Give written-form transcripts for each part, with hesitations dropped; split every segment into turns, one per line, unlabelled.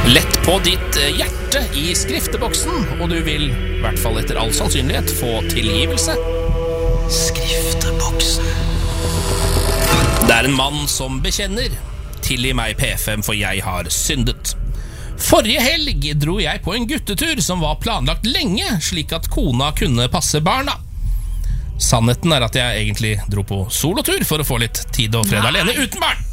Lett på ditt hjerte i skrifteboksen, og du vil, i hvert fall etter all sannsynlighet, få tilgivelse. Skrifteboksen. Det er en mann som bekjenner. Tilgi meg P5, for jeg har syndet. Forrige helg dro jeg på en guttetur som var planlagt lenge, slik at kona kunne passe barna. Sannheten er at jeg egentlig dro på solotur for å få litt tid og fred alene uten barn.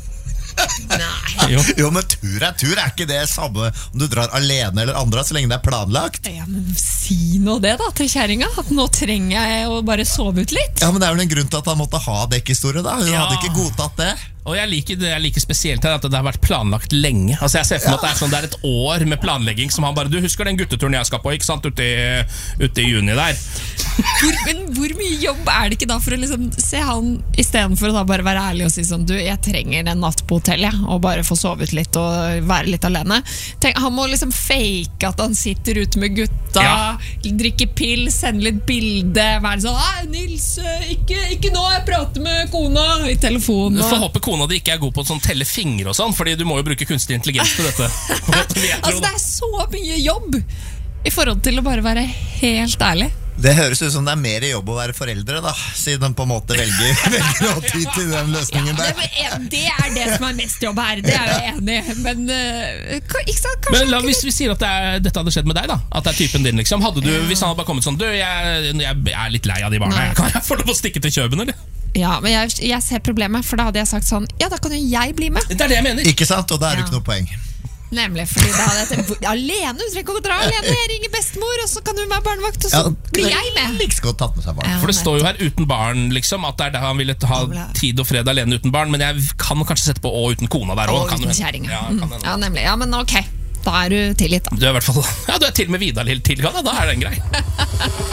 Jo, men tur er ikke det samme om du drar alene eller andre, så lenge det er planlagt.
Ja, men si nå det da til kjæringa, at nå trenger jeg å bare sove ut litt.
Ja, men det er vel en grunn til at han måtte ha dekkhistorie da. Hun hadde ikke godtatt det.
Og jeg liker spesielt her at det har vært planlagt lenge. Altså jeg ser for meg at det er et år med planlegging som han bare, du husker den gutteturen jeg skal på, ikke sant, ute i juni der.
Men hvor mye jobb er det ikke da for å liksom se han, i stedet for å da bare være ærlig og si sånn, du, jeg trenger en natt på hotellet, og bare få sovet litt og være litt alene. Han må liksom fake at han sitter ute med gutta, drikke pils, sende litt bilde, være sånn, Nils, ikke nå, jeg prater med kona i telefonen.
Får håpe kona di ikke er god på å telle fingre og sånn, fordi du må jo bruke kunstig intelligens til dette.
Altså det er så mye jobb i forhold til å bare være helt ærlig.
Det høres ut som det er mer jobb å være foreldre da, siden de på en måte velger å ty til den løsningen der.
Det er det som er mest jobb her, det er jeg enig i. Men, ikke sant, kanskje
men hvis vi sier at dette hadde skjedd med deg da, at det er typen din liksom, hadde du, hvis han hadde bare kommet sånn, du, jeg er litt lei av de barna, kan jeg få lov å stikke til Kjøben, eller?
Ja, men jeg ser problemet, for da hadde jeg sagt sånn, ja, da kan jo jeg bli med.
Det er det jeg mener.
Ikke sant, og da er det ikke noe poeng.
Nemlig, fordi da hadde jeg tenkt, alene, du trenger ikke å dra alene, jeg ringer bestemor, og så kan du være barnevakt, og så blir jeg med.
Ikke så godt tatt med seg barn.
For det står jo her uten barn, liksom, at det er det han ville ha tid og fred alene uten barn, men jeg kan kanskje sette på å uten kona der også.
Og uten kjæringa.
Ja,
nemlig. Ja, men ok, da er du tilgitt da.
Du er i hvert fall, ja, du er til med Vidar litt tilgang, da er den grei.